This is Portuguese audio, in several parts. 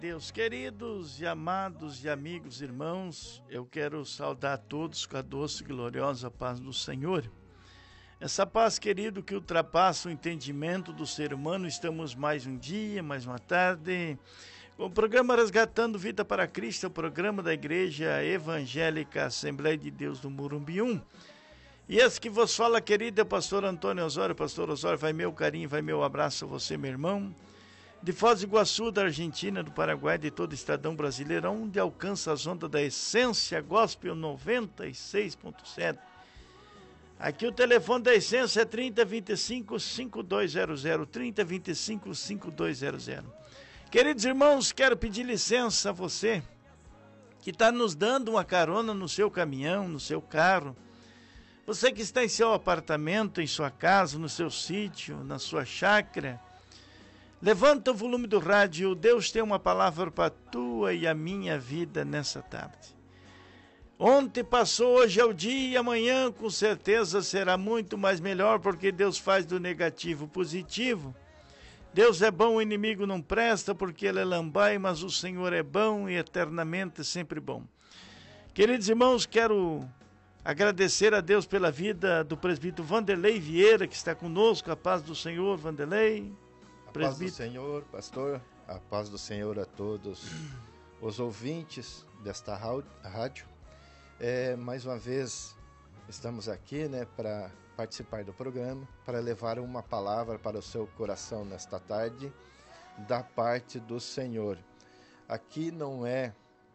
Deus, queridos e amados e amigos irmãos, eu quero saudar a todos com a doce e gloriosa paz do Senhor. Essa paz, querido, que ultrapassa o entendimento do ser humano. Estamos mais um dia, mais uma tarde, com o programa Resgatando Vida para Cristo, o programa da Igreja Evangélica Assembleia de Deus do Morumbi 1. E esse que vos fala, querido, é o pastor Antônio Osório. Pastor Osório, vai meu carinho, vai meu abraço a você, meu irmão. De Foz do Iguaçu, da Argentina, do Paraguai, de todo o estadão brasileiro, onde alcança as ondas da Essência Gospel 96.7. Aqui o telefone da Essência é 3025-5200, 3025-5200. Queridos irmãos, quero pedir licença a você que está nos dando uma carona no seu caminhão, no seu carro. Você que está em seu apartamento, em sua casa, no seu sítio, na sua chácara. Levanta o volume do rádio. Deus tem uma palavra para a tua e a minha vida nessa tarde. Ontem passou, hoje é o dia e amanhã com certeza será muito mais melhor, porque Deus faz do negativo positivo. Deus é bom, o inimigo não presta, porque ele é lambai, mas o Senhor é bom e eternamente sempre bom. Queridos irmãos, quero agradecer a Deus pela vida do presbítero Vanderlei Vieira, que está conosco. A paz do Senhor, Vanderlei. A paz do Senhor, pastor, a paz do Senhor a todos os ouvintes desta rádio. Mais uma vez estamos aqui, para participar do programa, para levar uma palavra para o seu coração nesta tarde, da parte do Senhor. Aqui não é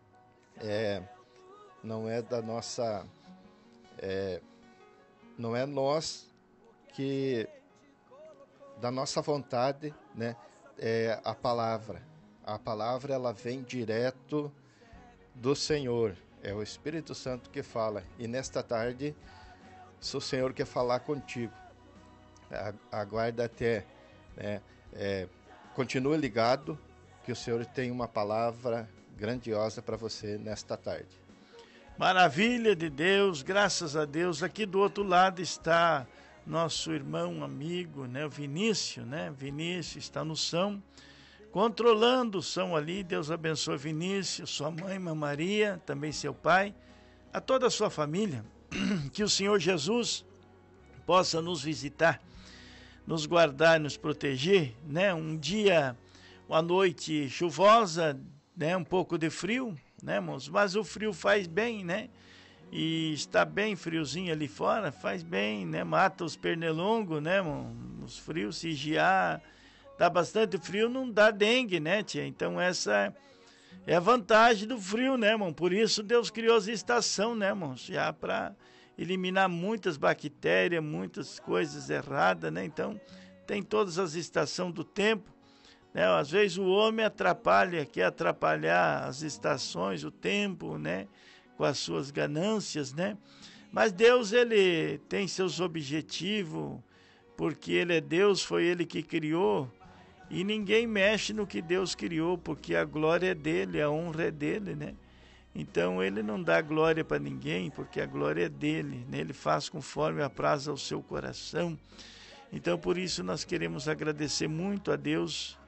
da nossa, não é nós que da nossa vontade, é a palavra. A palavra, ela vem direto do Senhor. É o Espírito Santo que fala. E nesta tarde, se o Senhor quer falar contigo, aguarda até, continue ligado, que o Senhor tem uma palavra grandiosa para você nesta tarde. Maravilha de Deus, graças a Deus. Aqui do outro lado está nosso irmão, amigo, o Vinícius, Vinícius está no som, controlando o som ali. Deus abençoe Vinícius, sua mãe, Maria, também seu pai, a toda a sua família. Que o Senhor Jesus possa nos visitar, nos guardar e nos proteger, Um dia, uma noite chuvosa, um pouco de frio, irmãos? Mas o frio faz bem, E está bem friozinho ali fora, faz bem, Mata os pernilongos, Os frios, se giar, dá bastante frio, não dá dengue, tia? Então essa é a vantagem do frio, irmão? Por isso Deus criou as estações, irmãos? Já para eliminar muitas bactérias, muitas coisas erradas, Então tem todas as estações do tempo, Às vezes o homem quer atrapalhar as estações, o tempo, com as suas ganâncias, Mas Deus, ele tem seus objetivos, porque ele é Deus, foi ele que criou, e ninguém mexe no que Deus criou, porque a glória é dele, a honra é dele, Então ele não dá glória para ninguém, porque a glória é dele, Ele faz conforme apraz ao seu coração. Então por isso nós queremos agradecer muito a Deus